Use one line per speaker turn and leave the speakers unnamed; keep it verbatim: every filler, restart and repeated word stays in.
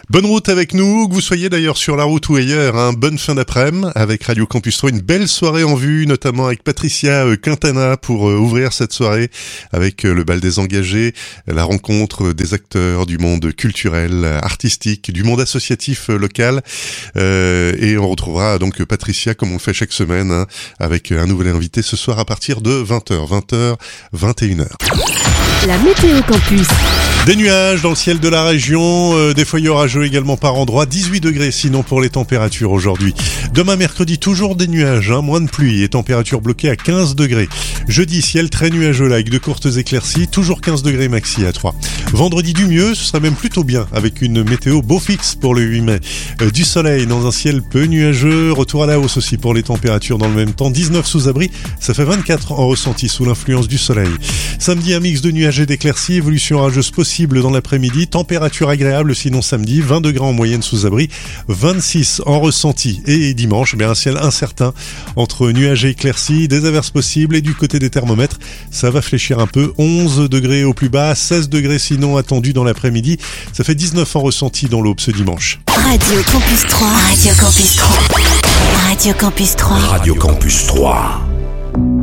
Bonne route avec nous, que vous soyez d'ailleurs sur la route ou ailleurs, hein. Bonne fin d'après-midi avec Radio Campus trois, une belle soirée en vue, notamment avec Patricia Quintana pour euh, ouvrir cette soirée avec euh, le bal des engagés, la rencontre des acteurs du monde culturel, artistique, du monde associatif euh, local, euh, et on retrouvera donc Patricia comme on le fait chaque semaine, hein, avec un nouvel invité ce soir à partir de vingt heures, vingt heures, vingt et une heures.
La météo campus.
Des nuages dans le ciel de la région, euh, des foyers orageux également par endroits, dix-huit degrés sinon pour les températures aujourd'hui. Demain mercredi, toujours des nuages, hein, moins de pluie et température bloquée à quinze degrés. Jeudi, ciel très nuageux là, avec de courtes éclaircies, toujours quinze degrés maxi à Troyes. Vendredi du mieux, ce sera même plutôt bien avec une météo beau fixe pour le huit mai. Euh, du soleil dans un ciel peu nuageux, retour à la hausse aussi pour les températures dans le même temps, dix-neuf sous abri, ça fait vingt-quatre en ressenti sous l'influence du soleil. Samedi, un mix de nuages et d'éclaircies, évolution orageuse possible dans l'après-midi, température agréable sinon samedi, vingt degrés en moyenne sous abri, vingt-six en ressenti, et dimanche, bien un ciel incertain entre nuages et éclaircies, des averses possibles, et du côté des thermomètres, ça va fléchir un peu, onze degrés au plus bas, seize degrés sinon attendus dans l'après-midi, ça fait dix-neuf en ressenti dans l'aube ce dimanche.
Radio Campus trois. Radio Campus trois. Radio Campus trois.
Radio Campus trois.